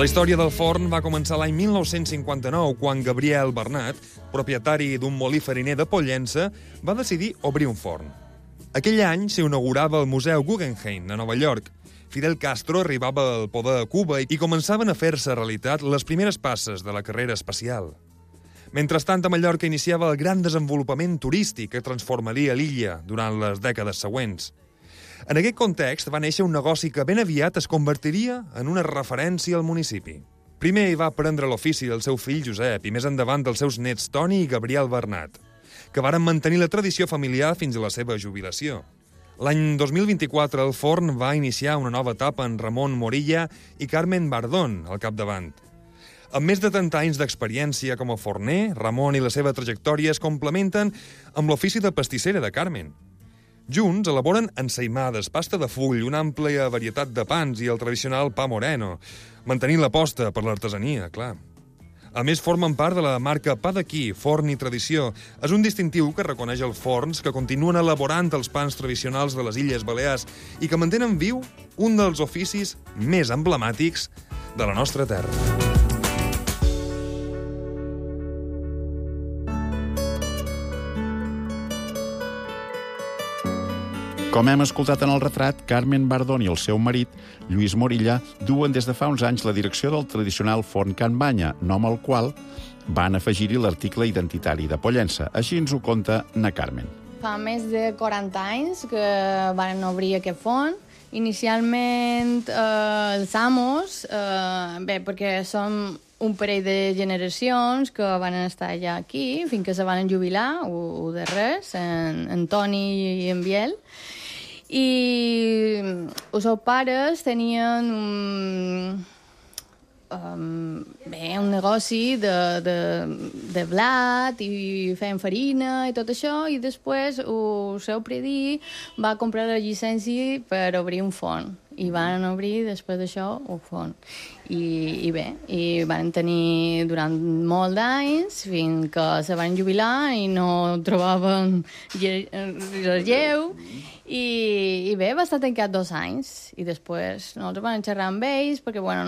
La història del forn va començar l'any 1959, quan Gabriel Bernat, propietari d'un molí fariner de Pollença, va decidir obrir un forn. Aquell any s'inaugurava el Museu Guggenheim, a Nova York. Fidel Castro arribava al poder a Cuba i començaven a fer-se realitat les primeres passes de la carrera espacial. Mentrestant, a Mallorca iniciava el gran desenvolupament turístic que transformaria l'illa durant les dècades següents. En aquest context va néixer un negoci que ben aviat es convertiria en una referència al municipi. Primer hi va aprendre l'ofici del seu fill Josep i més endavant dels seus nets Toni i Gabriel Bernat, que varen mantenir la tradició familiar fins a la seva jubilació. L'any 2024 el forn va iniciar una nova etapa en Ramon Morilla i Carmen Bardón al capdavant. Amb més de 30 anys d'experiència com a forner, Ramon i la seva trajectòria es complementen amb l'ofici de pastissera de Carmen. Junts elaboren ensaïmades, pasta de full, una àmplia varietat de pans i el tradicional pa moreno, mantenint l'aposta per l'artesania, clar. A més, formen part de la marca Pa d'aquí, Forn i Tradició. És un distintiu que reconeix els forns que continuen elaborant els pans tradicionals de les Illes Balears i que mantenen viu un dels oficis més emblemàtics de la nostra terra. Com hem escoltat en el retrat, Carmen Bardón i el seu marit, Lluís Morilla, duen des de fa uns anys la direcció del tradicional forn Can Banya, nom al qual van afegir-hi l'article identitari de Pollença. Així ens ho conta na Carmen. Fa més de 40 anys que van obrir aquest forn. Inicialment els amos, perquè som un parell de generacions que van estar ja aquí fins que se van jubilar, o de res, en Toni i en Biel. I els seus pares tenien un negoci de blat i feien farina i tot això, i després el seu predí va comprar la llicència per obrir un forn. I van obrir, després d'això, un forn. I van tenir durant molt d'anys, fins que se van jubilar i no trobaven relleu. I va estar tancat 2 anys. I després nosaltres vam xerrar amb ells, perquè,